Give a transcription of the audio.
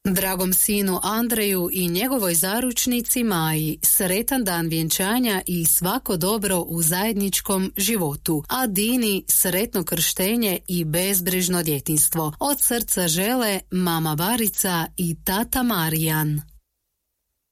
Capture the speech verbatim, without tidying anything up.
Dragom sinu Andreju i njegovoj zaručnici Maji sretan dan vjenčanja i svako dobro u zajedničkom životu, a Dini sretno krštenje i bezbrižno djetinjstvo. Od srca žele mama Barica i tata Marijan.